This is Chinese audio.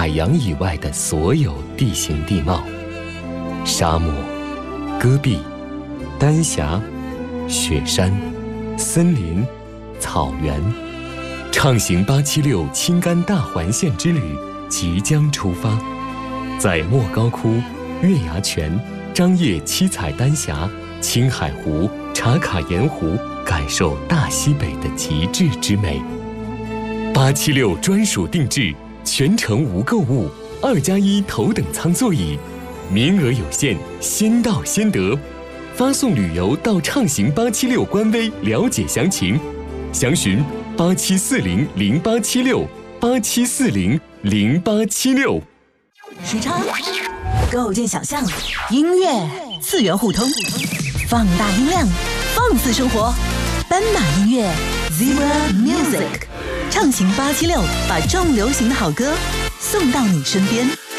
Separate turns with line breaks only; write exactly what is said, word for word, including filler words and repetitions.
海洋以外的所有地形地貌，沙漠、戈壁、丹霞、雪山、森林、草原。畅行八七六青甘大环线之旅即将出发，在莫高窟、月牙泉、张掖七彩丹霞、青海湖、茶卡盐湖，感受大西北的极致之美。八七六专属定制，全程无购物，二加一头等舱座椅，名额有限，先到先得。发送旅游到畅行八七六官微了解详情，详询八七四零零八七六八七四零零八七六。
时差构建想象，音乐次元互通，放大音量，放肆生活。斑马音乐 Zebra Music， 畅行八七六，把重流行的好歌送到你身边。